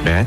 Ben?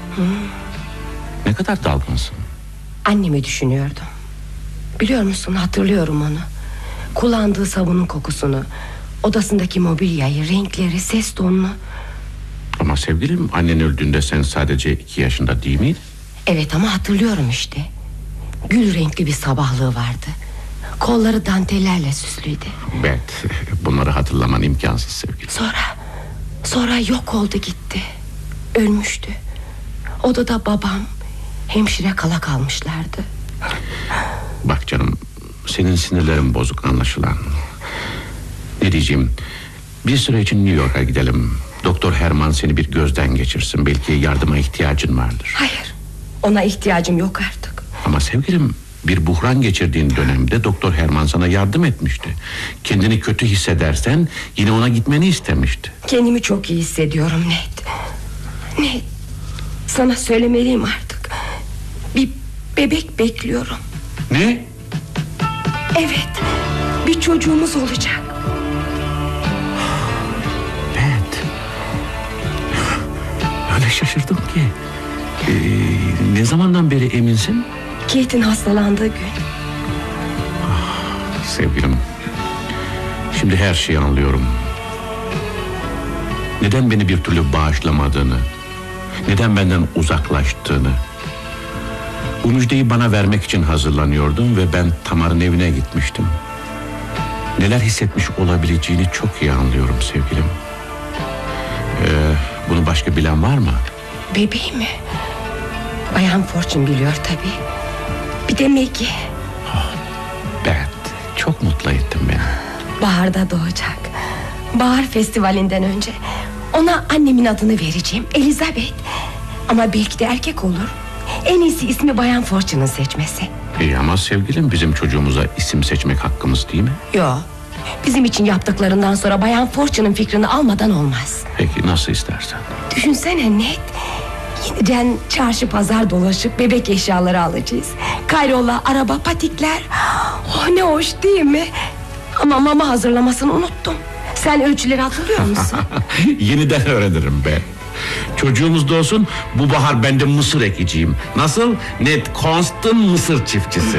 Ne kadar dalgınsın? Annemi düşünüyordum. Biliyor musun, hatırlıyorum onu. Kullandığı sabunun kokusunu, odasındaki mobilyayı, renkleri, ses tonunu. Ama sevgilim, annen öldüğünde sen sadece 2 yaşında değil miydin? Evet, ama hatırlıyorum işte. Gül renkli bir sabahlığı vardı. Kolları dantellerle süslüydü. Evet, bunları hatırlaman imkansız sevgilim. Sonra yok oldu gitti. Ölmüştü. Odada babam, hemşire kala kalmışlardı. Bak canım, senin sinirlerin bozuk anlaşılan. Ne diyeceğim, bir süre için New York'a gidelim. Doktor Herman seni bir gözden geçirsin. Belki yardıma ihtiyacın vardır. Hayır, ona ihtiyacım yok artık. Ama sevgilim, bir buhran geçirdiğin dönemde Doktor Herman sana yardım etmişti. Kendini kötü hissedersen yine ona gitmeni istemişti. Kendimi çok iyi hissediyorum Ned. Ned, sana söylemeliyim artık. Bir bebek bekliyorum. Ne? Evet, bir çocuğumuz olacak. Evet. Öyle şaşırdım ki. Ne zamandan beri eminsin? Kate'in hastalandığı gün. Sevgilim, şimdi her şeyi anlıyorum. Neden beni bir türlü bağışlamadığını, neden benden uzaklaştığını. Bu müjdeyi bana vermek için hazırlanıyordum ve ben Tamar'ın evine gitmiştim. Neler hissetmiş olabileceğini çok iyi anlıyorum sevgilim. Bunu başka bilen var mı? Bebeği mi? Bayan Fortune biliyor tabii. Bir de Maggie. Evet, çok mutlu ettin beni. Baharda doğacak. Bahar festivalinden önce. Ona annemin adını vereceğim, Elizabeth. Ama belki de erkek olur. En iyisi ismi Bayan Fortune'un seçmesi. İyi ama sevgilim, bizim çocuğumuza isim seçmek hakkımız değil mi? Yok, bizim için yaptıklarından sonra Bayan Fortune'un fikrini almadan olmaz. Peki, nasıl istersen. Düşünsene Ned, yeniden çarşı pazar dolaşıp bebek eşyaları alacağız. Kayrola, araba, patikler. Oh, ne hoş değil mi? Ama mama hazırlamasını unuttum. Sen ölçüleri hatırlıyor musun? Yeniden öğrenirim ben. Çocuğumuz da olsun, bu bahar ben de mısır ekeceğim. Nasıl? Ned Constant mısır çiftçisi.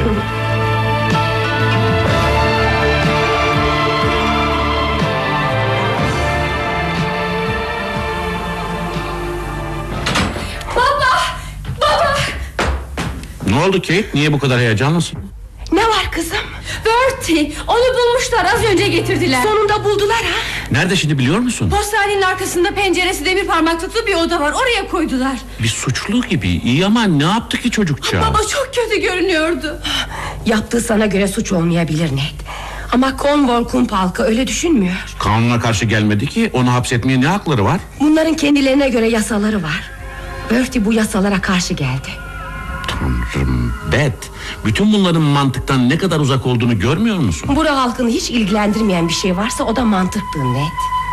Baba! Ne oldu Kate? Niye bu kadar heyecanlısın? Ne var kızım? Bertie, onu bulmuşlar, az önce getirdiler. Sonunda buldular ha? Nerede şimdi, biliyor musun? Postanenin arkasında penceresi demir parmaklıklı bir oda var, oraya koydular. Bir suçlu gibi. İyi ama ne yaptı ki çocukça? Baba çok kötü görünüyordu. Yaptığı sana göre suç olmayabilir Ned. Ama Cornwall kump halkı öyle düşünmüyor. Kanuna karşı gelmedi ki, onu hapsetmeye ne hakları var? Bunların kendilerine göre yasaları var. Bertie bu yasalara karşı geldi. Tanrım, Beth, bütün bunların mantıktan ne kadar uzak olduğunu görmüyor musun? Bura halkını hiç ilgilendirmeyen bir şey varsa o da mantıktır Ned.